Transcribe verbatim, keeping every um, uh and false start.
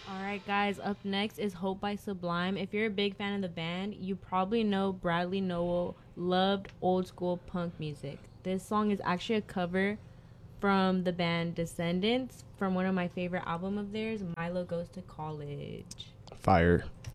All right, guys, up next is Hope by Sublime. If you're a big fan of the band, you probably know Bradley Nowell loved old school punk music. This song is actually a cover from the band Descendants from one of my favorite album of theirs, Milo Goes to College. Fire.